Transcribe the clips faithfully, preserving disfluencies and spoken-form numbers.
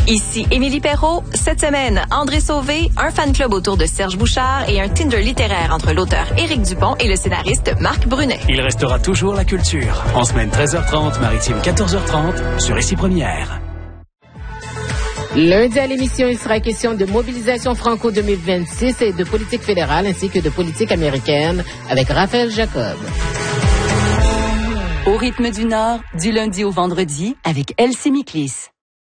Ici Émilie Perrault. Cette semaine, André Sauvé, un fan club autour de Serge Bouchard et un Tinder littéraire entre l'auteur Éric Dupont et le scénariste Marc Brunet. Il restera toujours la culture. En semaine treize heures trente, maritime quatorze heures trente, sur Ici Première. Lundi à l'émission, il sera question de mobilisation franco deux mille vingt-six et de politique fédérale ainsi que de politique américaine avec Raphaël Jacob. Au rythme du Nord, du lundi au vendredi avec Elsie Miklis.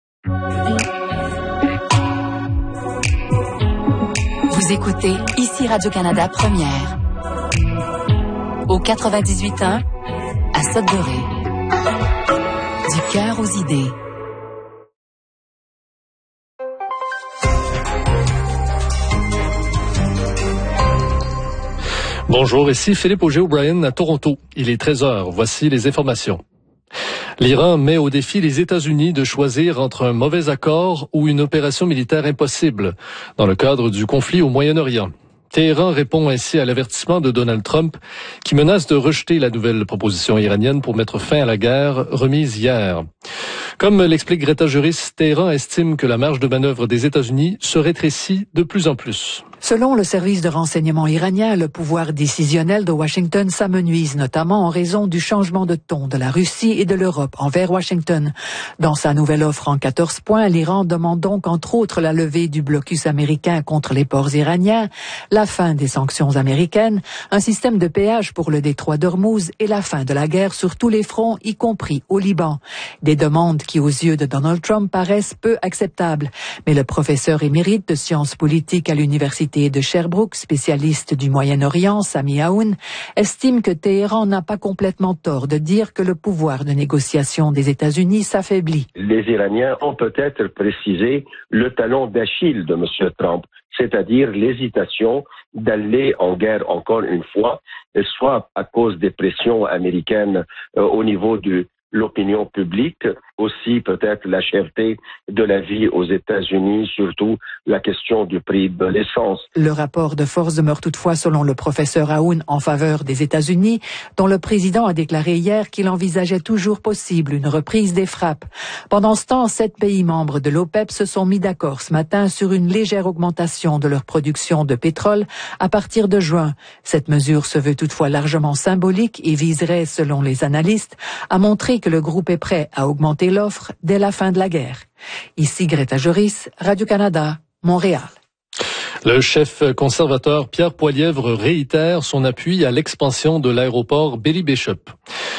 Vous écoutez Ici Radio-Canada Première. Au quatre-vingt-dix-huit ans, à Sudbury. Du cœur aux idées. Bonjour, ici Philippe Auger-O'Brien à Toronto. Il est treize heures. Voici les informations. L'Iran met au défi les États-Unis de choisir entre un mauvais accord ou une opération militaire impossible dans le cadre du conflit au Moyen-Orient. Téhéran répond ainsi à l'avertissement de Donald Trump qui menace de rejeter la nouvelle proposition iranienne pour mettre fin à la guerre remise hier. Comme l'explique Greta Juris, Téhéran estime que la marge de manœuvre des États-Unis se rétrécit de plus en plus. Selon le service de renseignement iranien, le pouvoir décisionnel de Washington s'amenuise, notamment en raison du changement de ton de la Russie et de l'Europe envers Washington. Dans sa nouvelle offre en quatorze points, l'Iran demande donc entre autres la levée du blocus américain contre les ports iraniens, la fin des sanctions américaines, un système de péage pour le détroit d'Ormuz et la fin de la guerre sur tous les fronts, y compris au Liban. Des demandes qui, aux yeux de Donald Trump, paraissent peu acceptables. Mais le professeur émérite de sciences politiques à l'université de Sherbrooke, spécialiste du Moyen-Orient, Sami Aoun, estime que Téhéran n'a pas complètement tort de dire que le pouvoir de négociation des États-Unis s'affaiblit. Les Iraniens ont peut-être précisé le talon d'Achille de M. Trump, c'est-à-dire l'hésitation d'aller en guerre encore une fois, soit à cause des pressions américaines euh, au niveau de l'opinion publique, aussi peut-être la cherté de la vie aux États-Unis, surtout la question du prix de l'essence. Le rapport de force demeure toutefois, selon le professeur Aoun, en faveur des États-Unis, dont le président a déclaré hier qu'il envisageait toujours possible une reprise des frappes. Pendant ce temps, sept pays membres de l'OPEP se sont mis d'accord ce matin sur une légère augmentation de leur production de pétrole à partir de juin. Cette mesure se veut toutefois largement symbolique et viserait, selon les analystes, à montrer que le groupe est prêt à augmenter l'offre dès la fin de la guerre. Ici Greta Juris, Radio-Canada, Montréal. Le chef conservateur Pierre Poilièvre réitère son appui à l'expansion de l'aéroport Béry-Bishop.